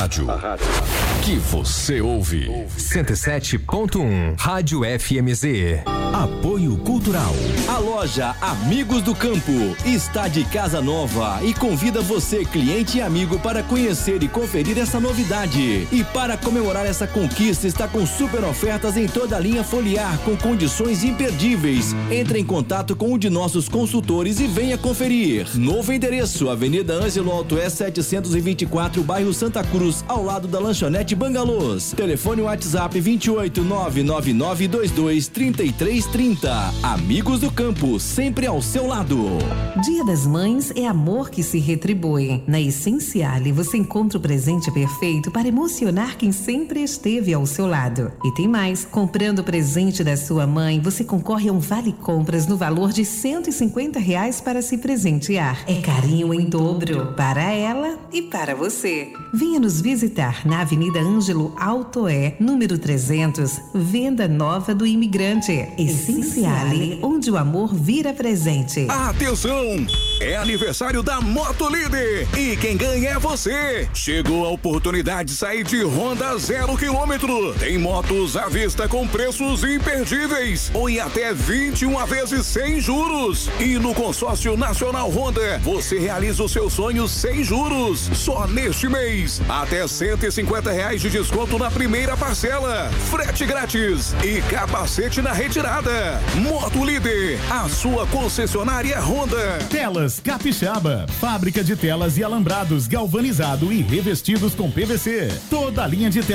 rádio que você ouve. 107.1 Rádio FMZ. Apoio Cultural. A loja Amigos do Campo está de casa nova e convida você, cliente e amigo, para conhecer e conferir essa novidade. E para comemorar essa conquista, está com super ofertas em toda a linha foliar, com condições imperdíveis. Entre em contato com um de nossos consultores e venha conferir. Novo endereço, Avenida Ângelo Altoé 724, bairro Santa Cruz, ao lado da lanchonete Bangalôs. Telefone WhatsApp 28999223330. Amigos do Campo, sempre ao seu lado. Dia das Mães é amor que se retribui. Na Essenciale você encontra o presente perfeito para emocionar quem sempre esteve ao seu lado. E tem mais, comprando o presente da sua mãe, você concorre a um vale-compras no valor de R$150 para se presentear. É carinho em dobro para ela e para você. Venha nos visitar na Avenida Ângelo Altoé, número 300, Venda Nova do Imigrante. Essenciale, onde o amor vira presente. Atenção! É aniversário da Moto Líder e quem ganha é você. Chegou a oportunidade de sair de Honda 0 km. Tem motos à vista com preços imperdíveis ou em até 21 vezes sem juros. E no consórcio Nacional Honda, você realiza o seu sonho sem juros. Só neste mês, até R$150 de desconto na primeira parcela. Frete grátis e capacete na retirada. Moto Líder, a sua concessionária Honda. Telas Capixaba, fábrica de telas e alambrados galvanizado e revestidos com PVC. Toda a linha de telas